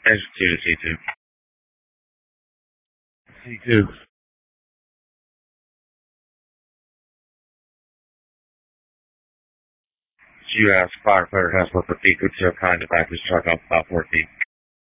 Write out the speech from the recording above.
C2. C2. You ask firefighter has left the feet could still kind of back his truck up about 4 feet.